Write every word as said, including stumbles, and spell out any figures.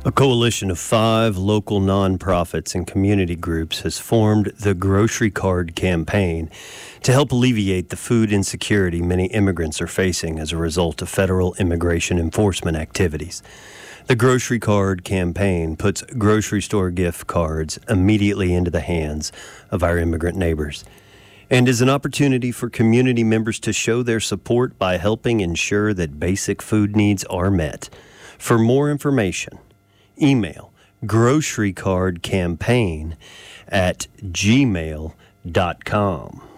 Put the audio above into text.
A coalition of five local nonprofits and community groups has formed the Grocery Card Campaign to help alleviate the food insecurity many immigrants are facing as a result of federal immigration enforcement activities. The Grocery Card Campaign puts grocery store gift cards immediately into the hands of our immigrant neighbors and is an opportunity for community members to show their support by helping ensure that basic food needs are met. For more information, email grocerycardcampaign at gmail dot com.